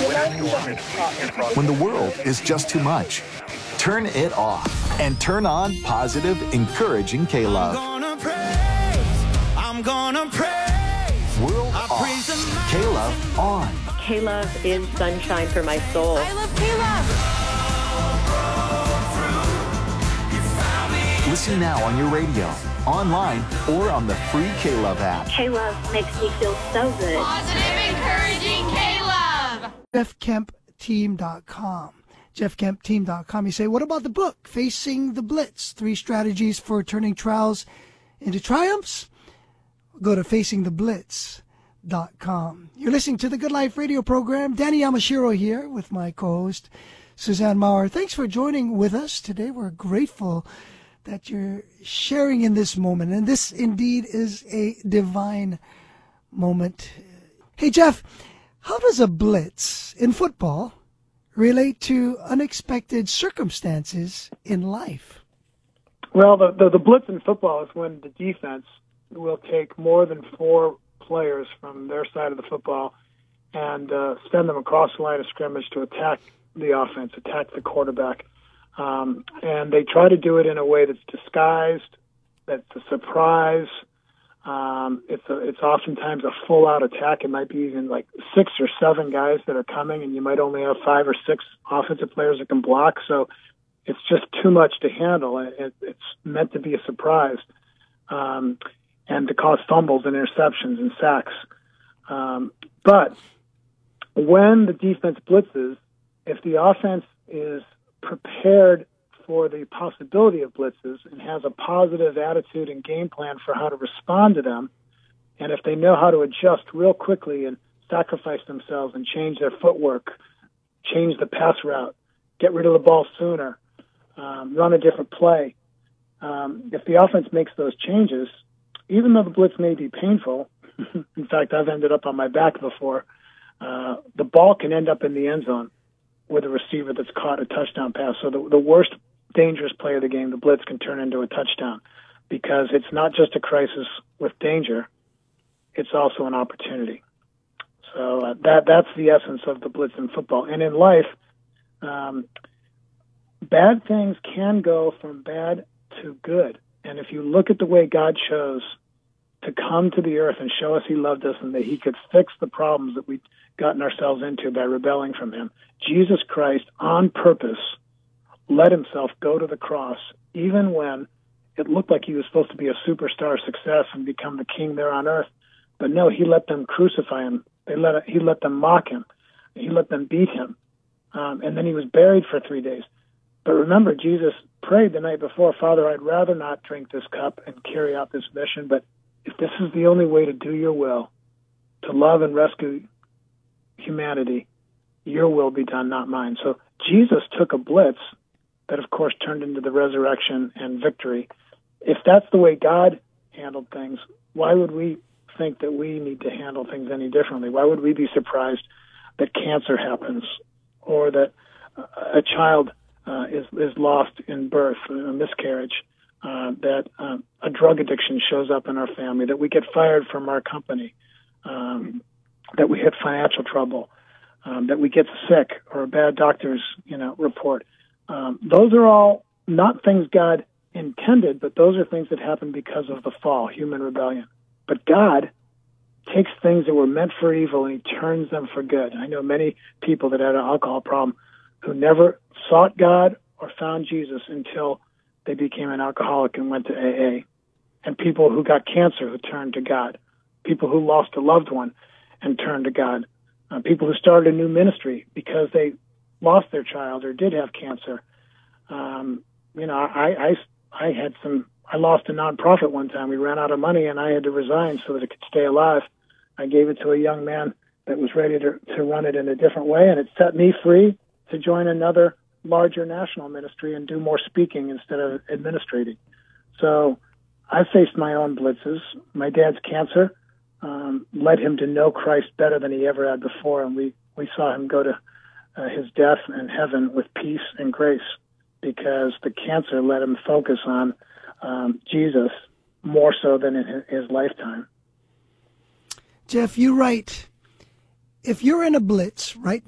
When the world is just too much, turn it off and turn on positive, encouraging K-Love. I'm gonna praise. World off. K-Love on. K-Love is sunshine for my soul. I love K-Love. Listen now on your radio, online, or on the free K-Love app. K-Love makes me feel so good. Positive, encouraging K-Love. JeffKempTeam.com. JeffKempTeam.com. You say, what about the book, Facing the Blitz? 3 Strategies for Turning Trials into Triumphs? Go to FacingTheBlitz.com. You're listening to the Good Life radio program. Danny Yamashiro here with my co-host, Suzanne Maurer. Thanks for joining with us today. We're grateful that you're sharing in this moment. And this indeed is a divine moment. Hey, Jeff, how does a blitz in football relate to unexpected circumstances in life? Well, the blitz in football is when the defense will take more than 4 players from their side of the football and send them across the line of scrimmage to attack the offense, attack the quarterback. And they try to do it in a way that's disguised, that's a surprise. It's oftentimes a full-out attack. It might be even like 6 or 7 guys that are coming, and you might only have 5 or 6 offensive players that can block. So it's just too much to handle. It's meant to be a surprise and to cause fumbles and interceptions and sacks. But when the defense blitzes, if the offense is prepared for the possibility of blitzes and has a positive attitude and game plan for how to respond to them, and if they know how to adjust real quickly and sacrifice themselves and change their footwork, change the pass route, get rid of the ball sooner, run a different play, if the offense makes those changes, even though the blitz may be painful, in fact, I've ended up on my back before, the ball can end up in the end zone with a receiver that's caught a touchdown pass. So the worst dangerous play of the game, the blitz, can turn into a touchdown because it's not just a crisis with danger, it's also an opportunity. So that's the essence of the blitz in football. And in life, bad things can go from bad to good. And if you look at the way God chose to come to the earth and show us he loved us and that he could fix the problems that we'd gotten ourselves into by rebelling from him, Jesus Christ, on purpose, let himself go to the cross, even when it looked like he was supposed to be a superstar success and become the king there on earth. But no, he let them crucify him. He let them mock him. He let them beat him. And then he was buried for 3 days. But remember, Jesus prayed the night before, Father, I'd rather not drink this cup and carry out this mission, but if this is the only way to do your will, to love and rescue humanity, your will be done, not mine. So Jesus took a blitz that, of course, turned into the resurrection and victory. If that's the way God handled things, why would we think that we need to handle things any differently? Why would we be surprised that cancer happens or that a child is lost in birth, a miscarriage, that a drug addiction shows up in our family, that we get fired from our company, that we hit financial trouble, that we get sick or a bad doctor's report. Those are all not things God intended, but those are things that happen because of the fall, human rebellion. But God takes things that were meant for evil and he turns them for good. I know many people that had an alcohol problem who never sought God or found Jesus until they became an alcoholic and went to AA. And people who got cancer who turned to God. People who lost a loved one and turned to God. People who started a new ministry because they lost their child or did have cancer. I lost a nonprofit one time. We ran out of money and I had to resign so that it could stay alive. I gave it to a young man that was ready to run it in a different way, and it set me free to join another larger national ministry and do more speaking instead of administrating. So I faced my own blitzes. My dad's cancer led him to know Christ better than he ever had before, and we saw him go to his death in heaven with peace and grace because the cancer let him focus on Jesus more so than in his lifetime. Jeff, you write, if you're in a blitz right